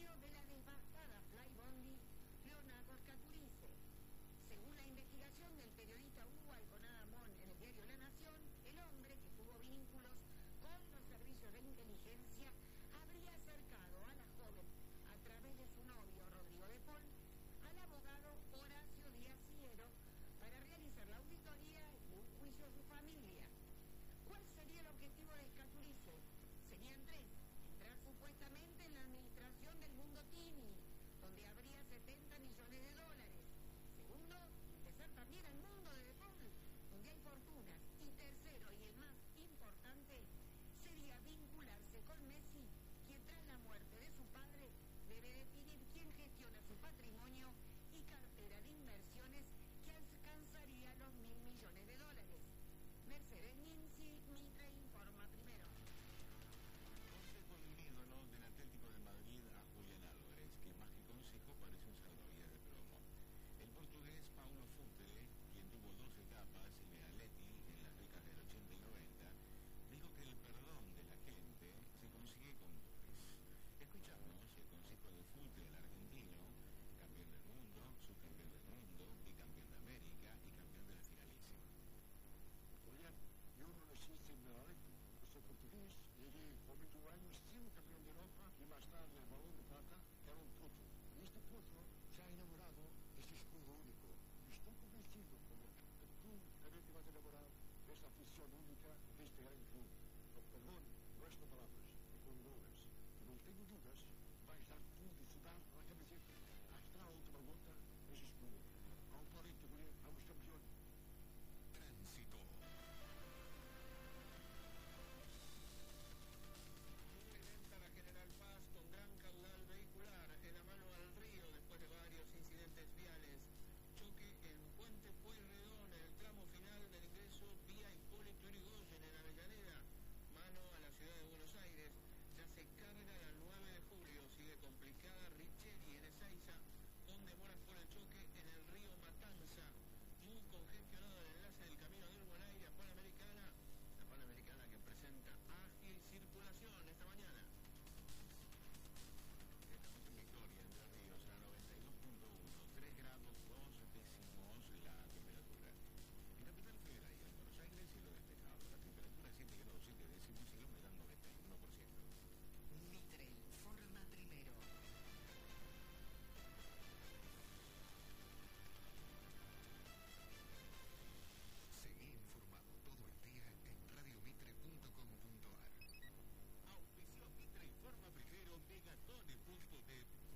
dueño de la devastada Flybondi, Leonardo Scaturice. Según la investigación del periodista Hugo Alconada Mon en el diario La Nación, el hombre, que tuvo vínculos con los servicios de inteligencia, habría acercado a la joven a través de su novio Rodrigo de Paul al abogado Horacio Díaz Siero para realizar la auditoría y un juicio a su familia. ¿Cuál sería el objetivo de Scaturice? Serían tres: entrar supuestamente en la administración del Mundo Tini, donde habría 70 millones de dólares. Segundo, ingresar también al mundo de De Paul, donde hay fortunas. Y tercero, y el más importante, sería vincularse con Messi, quien tras la muerte de su padre debe definir quién gestiona su patrimonio y cartera de inversiones, que alcanzaría los 1.000 millones de dólares. Mercedes Ninzi, Mitre informa primero. Consejo de un ídolo del Atlético de Madrid a Julián Álvarez, que más que consejo parece un salvavidas de plomo. El portugués Paulo Futre, quien tuvo dos etapas en el Atleti en las décadas del 80 y 90, dijo que el perdón de la gente se consigue con goles. Escuchamos el consejo de Futre, el argentino, campeón del mundo, subcampeón del mundo, bicampeón de América y campeón de la finalísima. Julián, yo no existe en el Atleti. Yo soy portugués, llegué con 21 años, siendo campeón de Europa y más tarde el Balón de Plata, era un potro. Y este potro se ha enamorado de este escudo único. Y estoy convencido como que tú también te vas a enamorar de esta afición única de este gran club.